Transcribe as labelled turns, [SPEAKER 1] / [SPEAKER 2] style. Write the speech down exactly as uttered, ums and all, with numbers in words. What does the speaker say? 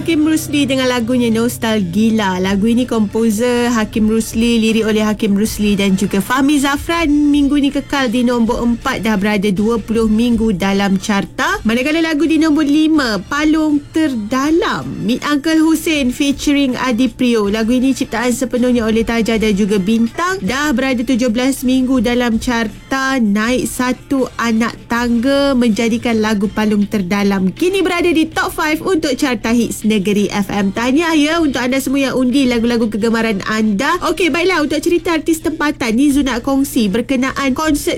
[SPEAKER 1] Hakim Rusli dengan lagunya Nostalgila. Lagu ini komposer Hakim Rusli, lirik oleh Hakim Rusli dan juga Fahmi Zafran. Minggu ni kekal di nombor empat, dah berada dua puluh minggu dalam carta. Manakala lagu di nombor lima, Palung Terdalam, Meet Uncle Hussein featuring Adi Prio. Lagu ini ciptaan sepenuhnya oleh Taja dan juga Bintang. Dah berada tujuh belas minggu dalam carta, naik satu anak tangga, menjadikan lagu Palung Terdalam kini berada di top lima untuk carta hits Negeri F M. Tahniah ya untuk anda semua yang undi lagu-lagu kegemaran anda. Okey, baiklah, untuk cerita artis tempatan ni Zu nak kongsi berkenaan konsert